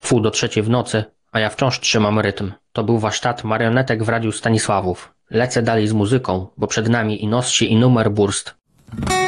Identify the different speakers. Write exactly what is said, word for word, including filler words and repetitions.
Speaker 1: Wpół do trzeciej w nocy, a ja wciąż trzymam rytm. To był warsztat marionetek w Radiu Stanisławów. Lecę dalej z muzyką, bo przed nami i Nossi i numer Burst.